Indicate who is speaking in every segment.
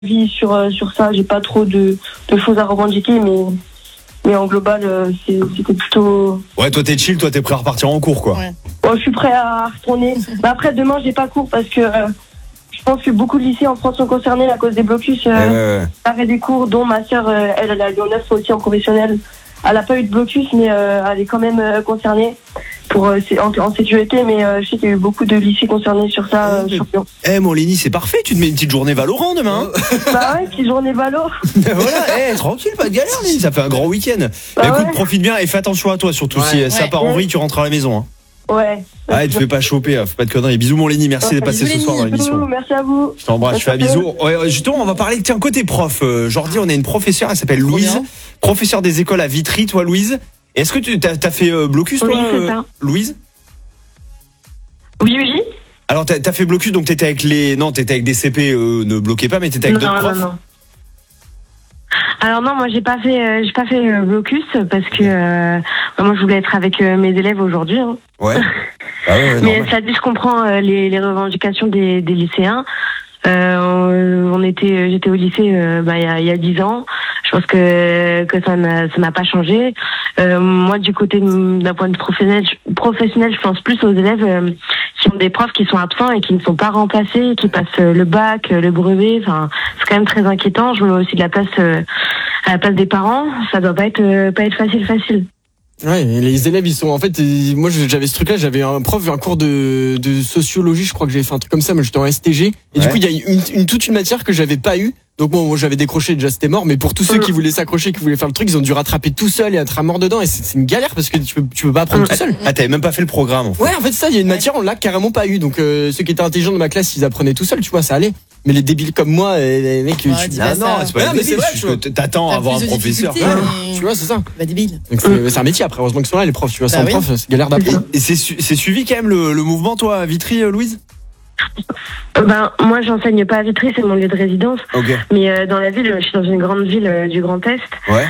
Speaker 1: vie sur ça. J'ai pas trop de choses à revendiquer, mais en global, c'était plutôt...
Speaker 2: Ouais, toi t'es chill, toi t'es prêt à repartir en cours, quoi.
Speaker 3: Ouais.
Speaker 1: Bon, je suis prêt à retourner. Mais après, demain, j'ai pas cours parce que je pense que beaucoup de lycées en France sont concernés à cause des blocus. L'arrêt des cours, dont ma sœur, elle a Lyon 9 aussi en professionnel. Elle a pas eu de blocus, mais elle est quand même concernée en sécurité. Mais je sais qu'il y a eu beaucoup de lycées concernés sur ça, sur Lyon.
Speaker 2: Mon Léni, c'est parfait, tu te mets une petite journée Valorant demain.
Speaker 1: Bah ouais, petite journée Valo.
Speaker 2: Voilà, tranquille, pas de galère, Léni, ça fait un grand week-end. Écoute, profite bien et fais attention à toi, surtout si ça part en vrille, tu rentres à la maison. Hein.
Speaker 1: Ouais.
Speaker 2: Ah, tu fais pas choper, faut pas de conneries. Bisous mon Léni, merci d'être passé ce soir dans l'émission.
Speaker 1: Merci à vous.
Speaker 2: Je t'embrasse, je fais un bisou. Ouais, justement, on va parler, tiens, côté prof. Jordi, on a une professeure, elle s'appelle Louise, professeure des écoles à Vitry, toi Louise. Est-ce que tu t'as fait blocus, toi, Louise?
Speaker 1: Oui.
Speaker 2: Alors, t'as fait blocus, donc t'étais avec des CP, ne bloquez pas, mais t'étais avec d'autres profs.
Speaker 1: Non. Alors non, moi j'ai pas fait blocus parce que moi je voulais être avec mes élèves aujourd'hui. Hein.
Speaker 2: Ouais.
Speaker 1: Mais ça dit, je comprends les revendications des lycéens. J'étais au lycée il y a 10 ans. Je pense que ça n'a pas changé. Moi, du côté d'un point de vue professionnel, je pense plus aux élèves qui ont des profs qui sont absents et qui ne sont pas remplacés, qui passent le bac, le brevet. Enfin, c'est quand même très inquiétant. Je me mets aussi de la place à la place des parents. Ça doit pas être facile.
Speaker 4: Ouais, les élèves ils sont en fait, moi j'avais ce truc-là, j'avais un cours de sociologie, je crois que j'avais fait un truc comme ça, mais j'étais en STG et du coup il y a toute une matière que j'avais pas eu. Donc bon, moi j'avais décroché, déjà c'était mort, mais pour tous ceux qui voulaient s'accrocher, qui voulaient faire le truc, ils ont dû rattraper tout seul et être à mort dedans et c'est une galère parce que tu peux pas apprendre tout seul.
Speaker 2: Ah, t'avais même pas fait le programme en fait.
Speaker 4: Ouais, en fait ça, il y a une matière on l'a carrément pas eu. Donc ceux qui étaient intelligents de ma classe, ils apprenaient tout seuls, tu vois, ça allait. Mais les débiles comme moi, les mecs,
Speaker 2: c'est pas mais c'est vrai, t'attends à avoir un professeur.
Speaker 4: Tu vois, c'est ça.
Speaker 3: Bah débile.
Speaker 4: C'est un métier après, heureusement qu'ils sont là les profs, tu vois, sans prof, c'est galère d'apprendre.
Speaker 2: Et c'est suivi quand même le mouvement, toi, à Vitry, Louise?
Speaker 1: Moi j'enseigne pas à Vitry, c'est mon lieu de résidence.
Speaker 2: Okay.
Speaker 1: Mais dans la ville, je suis dans une grande ville du Grand Est.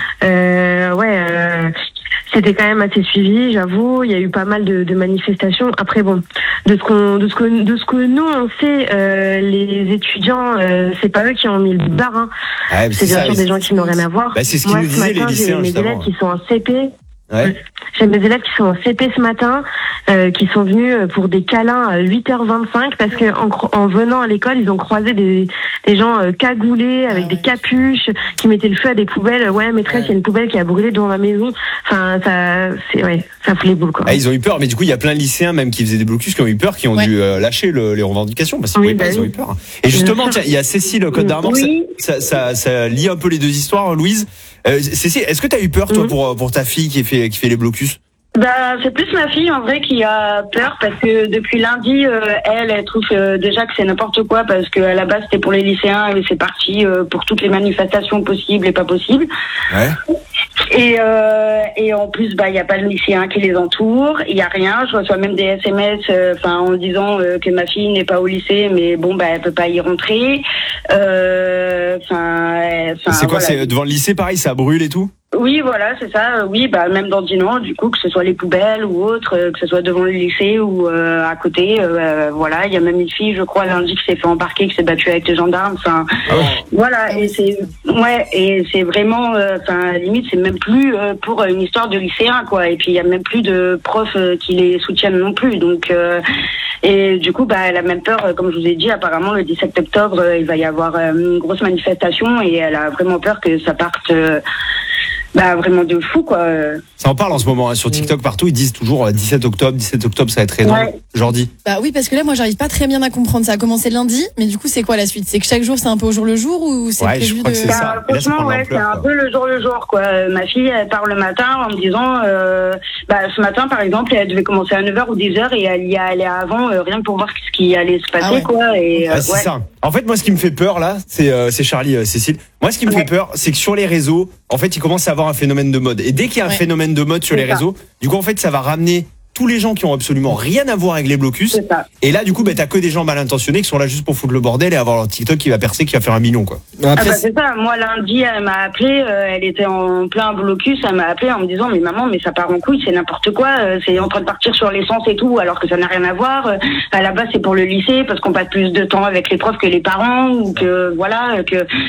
Speaker 1: C'était quand même assez suivi, j'avoue. Il y a eu pas mal de manifestations. Après bon, de ce que nous on sait, les étudiants, c'est pas eux qui ont mis le bar. Hein. C'est bien sûr des gens qui n'ont rien à voir.
Speaker 2: C'est ce qu'ils nous disaient les lycéens.
Speaker 1: J'ai mes élèves qui sont en CP.
Speaker 2: Ouais.
Speaker 1: J'ai mes élèves qui sont en CP ce matin, qui sont venus pour des câlins à 8h25 parce que en venant à l'école, ils ont croisé des gens cagoulés avec des capuches qui mettaient le feu à des poubelles. Ouais, maîtresse, il y a une poubelle qui a brûlé devant ma maison. Enfin, ça fout les boules, quoi.
Speaker 2: Ils ont eu peur, mais du coup, il y a plein de lycéens même qui faisaient des blocus qui ont eu peur, qui ont dû lâcher les revendications parce qu'ils ils ont eu peur. Et justement, tiens, il y a Cécile Côte d'Armor, ça lie un peu les deux histoires, Louise. Cécile, est-ce que t'as eu peur toi pour ta fille qui fait les blocus?
Speaker 5: C'est plus ma fille en vrai qui a peur parce que depuis lundi, elle trouve déjà que c'est n'importe quoi parce que à la base c'était pour les lycéens et c'est parti pour toutes les manifestations possibles et pas possibles.
Speaker 2: Ouais.
Speaker 5: Et en plus il y a pas de lycéens qui les entourent, il y a rien, je reçois même des SMS en disant que ma fille n'est pas au lycée mais elle peut pas y rentrer.
Speaker 2: C'est quoi, c'est devant le lycée pareil, ça brûle et tout?
Speaker 5: Oui, voilà, c'est ça. Oui, même dans Dinan, du coup, que ce soit les poubelles ou autre, que ce soit devant le lycée ou à côté. Voilà, il y a même une fille, je crois, lundi qui s'est fait embarquer, qui s'est battue avec les gendarmes. Enfin, voilà, et c'est vraiment, limite, c'est même plus pour une histoire de lycéen, quoi. Et puis il y a même plus de profs qui les soutiennent non plus. Donc, et du coup, elle a même peur, comme je vous ai dit, apparemment le 17 octobre, il va y avoir une grosse manifestation et elle a vraiment peur que ça parte. Vraiment de fou, quoi.
Speaker 2: Ça en parle en ce moment sur TikTok partout, ils disent toujours 17 octobre, ça va être énorme. Jordi.
Speaker 3: Bah oui, parce que là moi j'arrive pas très bien à comprendre. Ça a commencé lundi, mais du coup c'est quoi la suite? C'est que chaque jour c'est un peu au jour le jour ou c'est prévu
Speaker 2: je crois que c'est ça.
Speaker 5: Franchement, c'est un peu le jour, quoi. Ma fille, elle part le matin en me disant, ce matin par exemple, elle devait commencer à 9h ou 10h et elle y allait avant, rien que pour voir ce qui allait se passer, quoi. Et,
Speaker 2: c'est ça. En fait, moi ce qui me fait peur là, c'est Charlie, Cécile. Moi ce qui me fait peur, c'est que sur les réseaux, en fait, il commence à avoir un phénomène de mode. Et dès qu'il y a un phénomène de mode sur les réseaux, du coup en fait ça va ramener tous les gens qui ont absolument rien à voir avec les blocus. Et là, du coup, t'as que des gens mal intentionnés qui sont là juste pour foutre le bordel et avoir leur TikTok qui va percer, qui va faire 1 million, quoi.
Speaker 5: Après, c'est ça. Moi, lundi, elle m'a appelé, elle était en plein blocus, elle m'a appelé en me disant, mais maman, mais ça part en couille, c'est n'importe quoi, c'est en train de partir sur l'essence et tout, alors que ça n'a rien à voir. À la base, c'est pour le lycée, parce qu'on passe plus de temps avec les profs que les parents, ou que, voilà, que